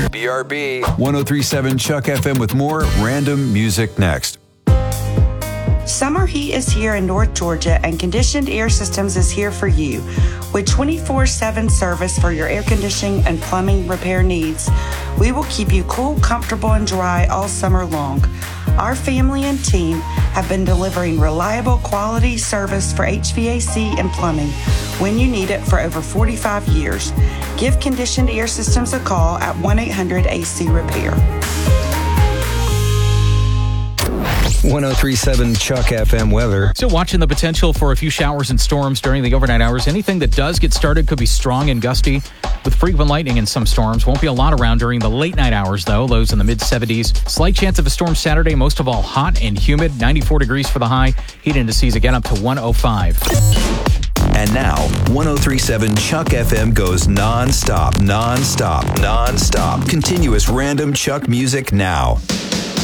BRB 103.7 Chuck FM with more random music next. Summer heat is here in North Georgia, and Conditioned Air Systems is here for you. With 24/7 service for your air conditioning and plumbing repair needs, we will keep you cool, comfortable, and dry all summer long. Our family and team have been delivering reliable quality service for HVAC and plumbing when you need it for over 45 years. Give Conditioned Air Systems a call at 1-800-AC-REPAIR. 103.7 Chuck FM weather. Still watching the potential for a few showers and storms during the overnight hours. Anything that does get started could be strong and gusty with frequent lightning in some storms. Won't be a lot around during the late night hours, though. Lows in the mid-70s. Slight chance of a storm Saturday. Most of all, hot and humid. 94 degrees for the high. Heat indices again up to 105. And now, 103.7 Chuck FM goes non-stop. Continuous random Chuck music now.